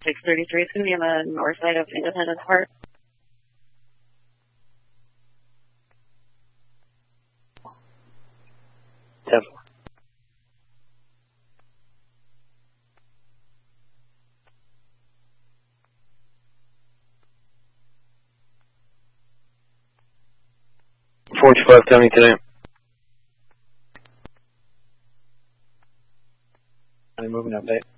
633 is going to be on the north side of Independence Park. Yep. Tony today. Moving update.